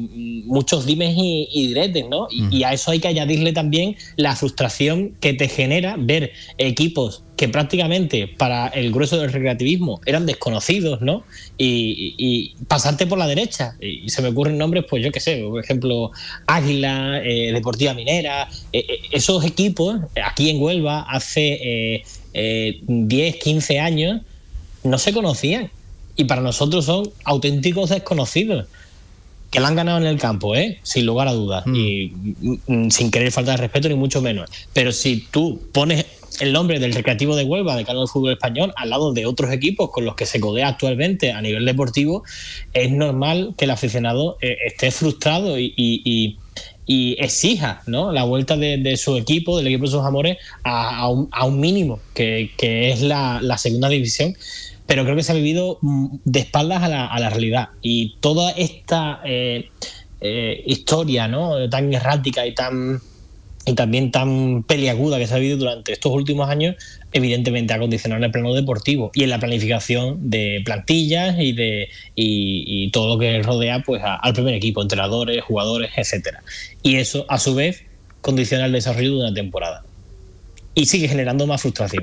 muchos dimes y diretes, ¿no? Y a eso hay que añadirle también la frustración que te genera ver equipos que prácticamente para el grueso del recreativismo eran desconocidos, ¿no? Y pasarte por la derecha. Y se me ocurren nombres, pues yo qué sé, por ejemplo, Águila, Deportiva Minera. Esos equipos, aquí en Huelva, hace 10, 15 años, no se conocían. Y para nosotros son auténticos desconocidos. Que la han ganado en el campo, sin lugar a dudas. Y sin querer faltar de respeto, ni mucho menos. Pero si tú pones el nombre del Recreativo de Huelva, de Decano del Fútbol Español, al lado de otros equipos con los que se codea actualmente a nivel deportivo, es normal que el aficionado esté frustrado y exija, ¿no?, la vuelta de su equipo, del equipo de sus amores, a un mínimo, que es la segunda división. Pero creo que se ha vivido de espaldas a la realidad. Y toda esta historia, ¿no?, tan errática y también tan peliaguda que se ha vivido durante estos últimos años, evidentemente ha condicionado en el plano deportivo y en la planificación de plantillas y todo lo que rodea, pues, al primer equipo, entrenadores, jugadores, etcétera. Y eso, a su vez, condiciona el desarrollo de una temporada. Y sigue generando más frustración.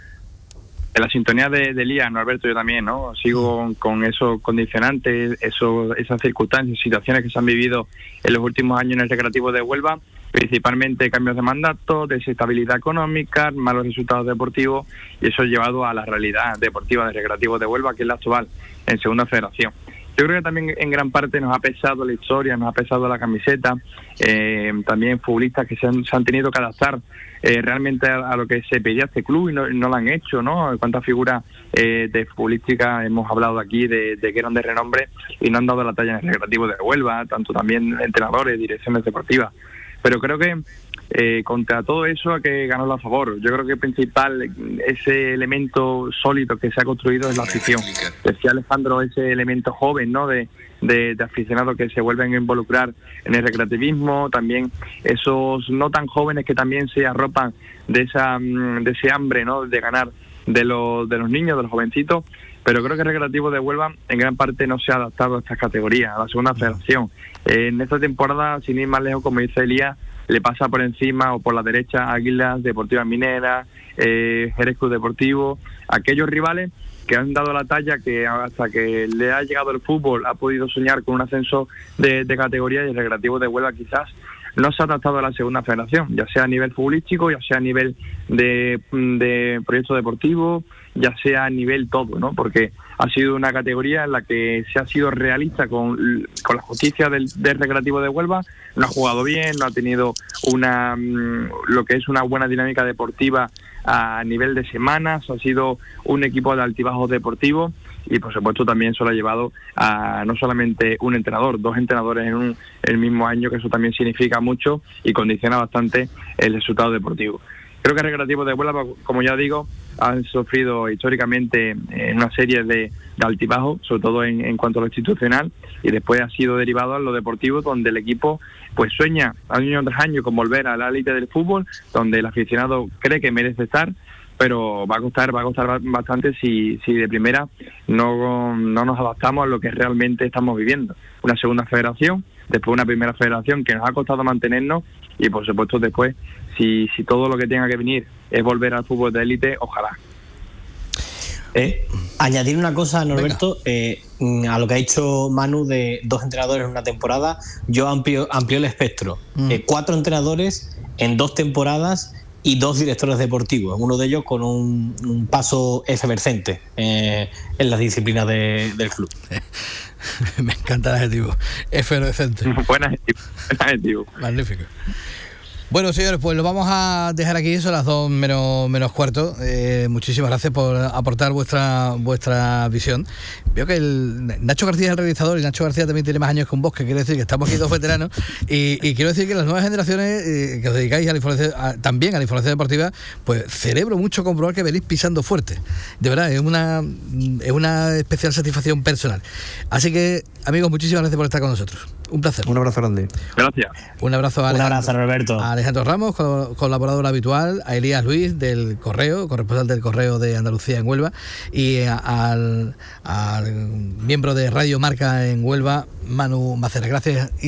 En la sintonía de Elías, Norberto, yo también, ¿no? Sigo con esos condicionantes, esas circunstancias, situaciones que se han vivido en los últimos años en el Recreativo de Huelva, principalmente cambios de mandato, desestabilidad económica, malos resultados deportivos, y eso ha llevado a la realidad deportiva del Recreativo de Huelva, que es la actual, en Segunda Federación. Yo creo que también en gran parte nos ha pesado la historia, nos ha pesado la camiseta, también futbolistas que se han tenido que adaptar realmente a lo que se pedía este club y no lo han hecho, ¿no? Cuántas figuras de futbolística hemos hablado aquí de que eran de renombre y no han dado la talla en el Recreativo de Huelva, tanto también entrenadores, direcciones deportivas. Pero creo que contra todo eso hay que ganarlo a favor. Yo creo que el principal, ese elemento sólido que se ha construido es la afición. Decía Alejandro, ese elemento joven, ¿no?, de aficionados que se vuelven a involucrar en el recreativismo, también esos no tan jóvenes que también se arropan de ese hambre, ¿no?, de ganar de los niños, de los jovencitos. Pero creo que el Recreativo de Huelva en gran parte no se ha adaptado a estas categorías, a la Segunda Federación. En esta temporada, sin ir más lejos, como dice Elías, le pasa por encima o por la derecha Águilas, Deportiva Minera, Jerez Club Deportivo, aquellos rivales que han dado la talla, que hasta que le ha llegado el fútbol ha podido soñar con un ascenso de categoría, y el Recreativo de Huelva quizás no se ha adaptado a la Segunda Federación, ya sea a nivel futbolístico, ya sea a nivel de proyecto deportivo, ya sea a nivel todo, ¿no? Porque ha sido una categoría en la que se ha sido realista con la justicia del Recreativo de Huelva, no ha jugado bien, no ha tenido lo que es una buena dinámica deportiva a nivel de semanas, ha sido un equipo de altibajos deportivos, y por supuesto también eso lo ha llevado a no solamente un entrenador, 2 entrenadores en el mismo año, que eso también significa mucho y condiciona bastante el resultado deportivo. Creo que el Recreativo de Huelva, como ya digo, han sufrido históricamente una serie de altibajos, sobre todo en cuanto a lo institucional, y después ha sido derivado a lo deportivo, donde el equipo pues sueña año tras año con volver a la élite del fútbol, donde el aficionado cree que merece estar, pero va a costar bastante si de primera no nos adaptamos a lo que realmente estamos viviendo. Una Segunda Federación, después una Primera Federación que nos ha costado mantenernos, y por supuesto después, si todo lo que tenga que venir es volver al fútbol de élite, ojalá. Añadir una cosa, Norberto, a lo que ha dicho Manu de 2 entrenadores en una temporada, yo amplio el espectro. 4 entrenadores en 2 temporadas y 2 directores deportivos, uno de ellos con un paso efervescente en las disciplinas del club. Me encanta el adjetivo, efervescente. Buen adjetivo. Magnífico. Bueno, señores, pues lo vamos a dejar aquí, son las 2 menos cuarto. Muchísimas gracias por aportar vuestra visión. Veo que Nacho García es el realizador, y Nacho García también tiene más años que un bosque, quiere decir que estamos aquí 2 veteranos, y quiero decir que las nuevas generaciones que os dedicáis también a la información deportiva, pues celebro mucho comprobar que venís pisando fuerte. De verdad, es una especial satisfacción personal. Así que, amigos, muchísimas gracias por estar con nosotros. Un placer. Un abrazo grande. Gracias. Un abrazo a Roberto. A Alejandro Ramos, colaborador habitual, a Elías Luis del Correo, corresponsal del Correo de Andalucía en Huelva, y al miembro de Radio Marca en Huelva, Manu Macera. Gracias.